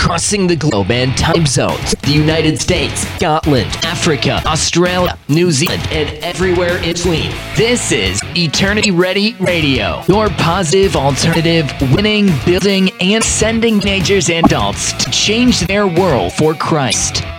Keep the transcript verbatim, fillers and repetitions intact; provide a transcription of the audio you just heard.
crossing the globe and time zones, the United States, Scotland, Africa, Australia, New Zealand, and everywhere in between. This is Eternity Ready Radio, your positive alternative, winning, building, and sending teenagers and adults to change their world for Christ.